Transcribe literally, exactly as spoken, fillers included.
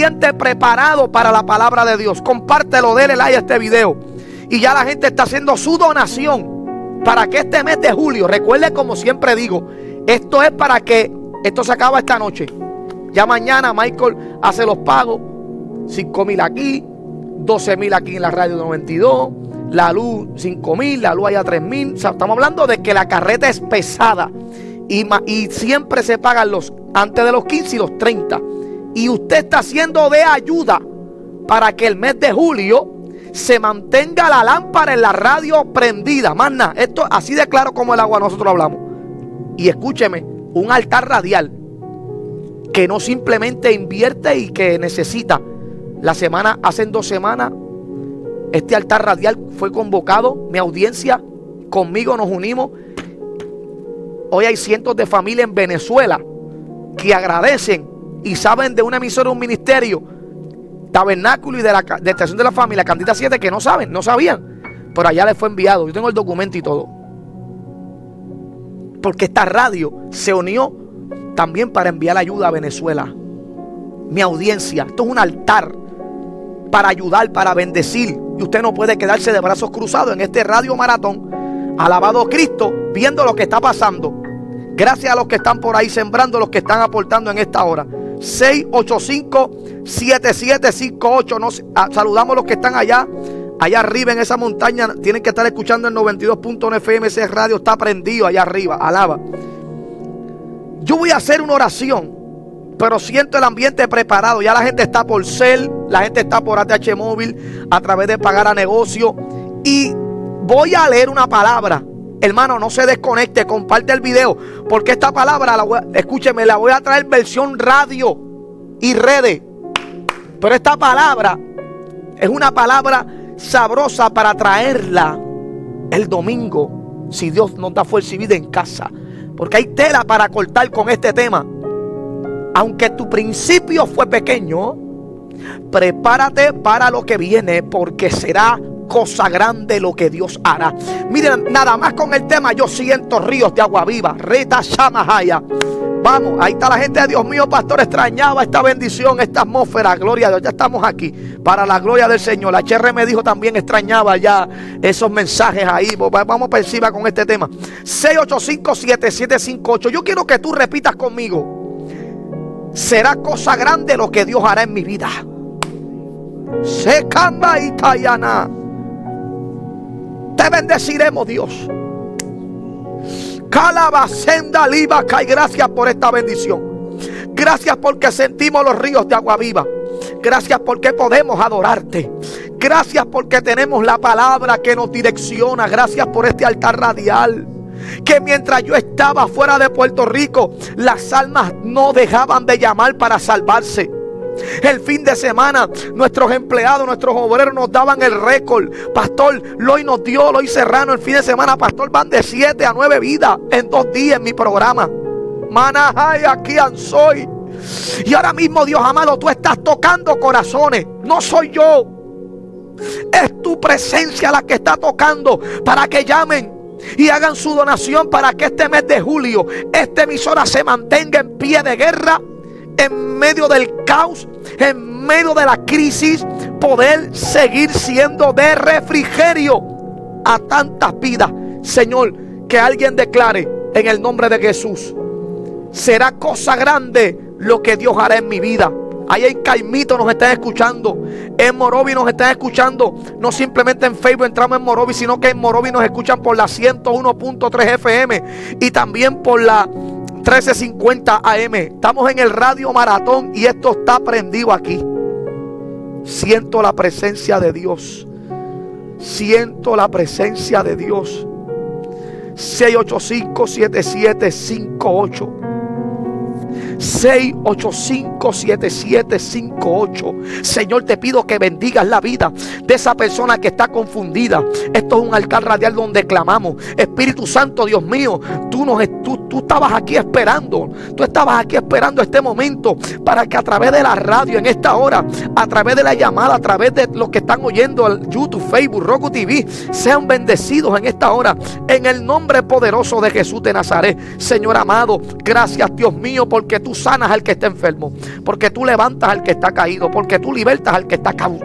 preparado para la palabra de Dios. Compártelo, dele like a este video. Y ya la gente está haciendo su donación para que este mes de julio, recuerde, como siempre digo, esto es para que esto se acaba esta noche. Ya mañana Michael hace los pagos. cinco mil aquí, doce mil aquí en la radio noventa y dos, la luz cinco mil, la luz allá tres mil. O sea, estamos hablando de que la carreta es pesada y, y siempre se pagan los antes de los quince y los treinta. Y usted está haciendo de ayuda para que el mes de julio se mantenga la lámpara en la radio prendida. Más nada, esto así de claro como el agua nosotros hablamos. Y escúcheme, un altar radial que no simplemente invierte y que necesita. La semana, hace dos semanas, este altar radial fue convocado. Mi audiencia, conmigo nos unimos. Hoy hay cientos de familias en Venezuela que agradecen y saben de una emisora, un ministerio, Tabernáculo y de la de Estación de la Familia, Candida siete, que no saben, no sabían. Pero allá les fue enviado. Yo tengo el documento y todo. Porque esta radio se unió también para enviar ayuda a Venezuela. Mi audiencia, esto es un altar para ayudar, para bendecir. Y usted no puede quedarse de brazos cruzados en este radio maratón. Alabado Cristo, viendo lo que está pasando. Gracias a los que están por ahí sembrando, los que están aportando en esta hora. seis ocho cinco, siete siete cinco ocho. Nos, ah, saludamos a los que están allá. Allá arriba en esa montaña. Tienen que estar escuchando el noventa y dos punto uno F M. Ese radio está prendido allá arriba. Alaba. Yo voy a hacer una oración, pero siento el ambiente preparado. Ya la gente está por Cel, la gente está por A T H Móvil, a través de Pagar a Negocio. Y voy a leer una palabra. Hermano, no se desconecte, comparte el video, porque esta palabra, la voy a, escúcheme, la voy a traer versión radio y redes. Pero esta palabra es una palabra sabrosa para traerla el domingo, si Dios nos da fuerza y vida en casa. Porque hay tela para cortar con este tema. Aunque tu principio fue pequeño, prepárate para lo que viene, porque será cosa grande lo que Dios hará. Miren, nada más con el tema yo siento ríos de agua viva. Reta Shamahaya. Vamos, ahí está la gente de Dios mío, pastor. Extrañaba esta bendición, esta atmósfera. Gloria a Dios, ya estamos aquí para la gloria del Señor. La H R me dijo también, extrañaba ya esos mensajes ahí. Vamos para encima con este tema. seis ocho cinco, siete siete cinco ocho. Yo quiero que tú repitas conmigo. Será cosa grande lo que Dios hará en mi vida. Secamba y Tayana. Te bendeciremos, Dios. Calabacenda Libaca, y gracias por esta bendición. Gracias porque sentimos los ríos de agua viva. Gracias porque podemos adorarte. Gracias porque tenemos la palabra que nos direcciona. Gracias por este altar radial. Que mientras yo estaba fuera de Puerto Rico, las almas no dejaban de llamar para salvarse. El fin de semana nuestros empleados, nuestros obreros nos daban el récord. Pastor, Loy nos dio, Loy Serrano, el fin de semana, pastor, van de siete a nueve vidas en dos días en mi programa. Manajay, aquí soy. Y ahora mismo, Dios amado, tú estás tocando corazones. No soy yo, es tu presencia la que está tocando para que llamen y hagan su donación, para que este mes de julio esta emisora se mantenga en pie de guerra. En medio del caos, en medio de la crisis, poder seguir siendo de refrigerio a tantas vidas. Señor, que alguien declare en el nombre de Jesús: será cosa grande lo que Dios hará en mi vida. Ahí en Caimito nos están escuchando, en Morovi nos están escuchando. No simplemente en Facebook entramos en Morovi, sino que en Morovi nos escuchan por la ciento uno punto tres F M y también por la trece cincuenta A M. Estamos en el radio maratón y esto está prendido aquí. Siento la presencia de Dios. Siento la presencia de Dios. seis ocho cinco, siete siete cinco ocho. seis ocho cinco, siete siete cinco ocho. Señor, te pido que bendigas la vida de esa persona que está confundida. Esto es un altar radial donde clamamos. Espíritu Santo, Dios mío, tú, nos, tú, tú estabas aquí esperando. Tú estabas aquí esperando este momento para que a través de la radio en esta hora, a través de la llamada, a través de los que están oyendo el YouTube, Facebook, Roku T V, sean bendecidos en esta hora. En el nombre poderoso de Jesús de Nazaret. Señor amado, gracias Dios mío, porque tú tú sanas al que está enfermo, porque tú levantas al que está caído, porque tú libertas al que está